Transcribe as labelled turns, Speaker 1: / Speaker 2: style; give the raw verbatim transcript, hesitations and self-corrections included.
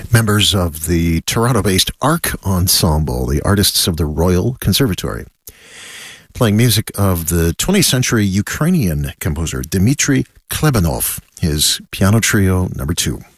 Speaker 1: Members of the Toronto-based Arc Ensemble, the artists of the Royal Conservatory, playing music of the twentieth century Ukrainian composer Dmitry Klebanov, his piano trio number two.